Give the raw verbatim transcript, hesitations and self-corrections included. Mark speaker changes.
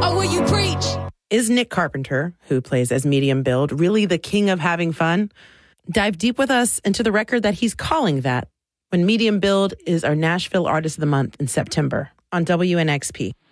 Speaker 1: or will you preach?
Speaker 2: Is Nick Carpenter, who plays as Medium Build, really the king of having fun? Dive deep with us into the record that he's calling that when Medium Build is our Nashville Artist of the Month in September on W N X P.